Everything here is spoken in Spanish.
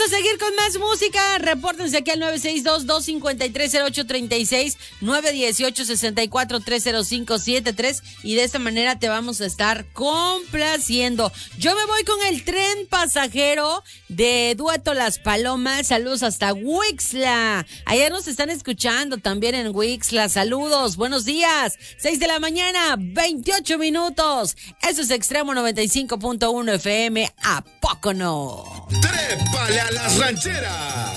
a seguir con más música. Repórtense aquí al 962-253-0836, 918-64-30573 y de esta manera te vamos a estar complaciendo. Yo me voy con el tren pasajero de Dueto Las Palomas. Saludos hasta Huixla. Ayer nos están escuchando también en Huixla. Saludos, buenos días. 6 de la mañana, 28 minutos. Eso es Extremo 95.1 FM. ¿A poco no? ¡Trépale a las rancheras!